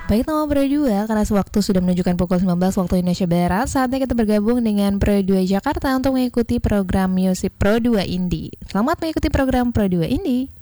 Baik teman Pro 2, karena sewaktu sudah menunjukkan pukul 19 waktu Indonesia Barat, saatnya kita bergabung dengan Pro 2 Jakarta untuk mengikuti program Musik Pro 2 Indie. Selamat mengikuti program Pro 2 Indie.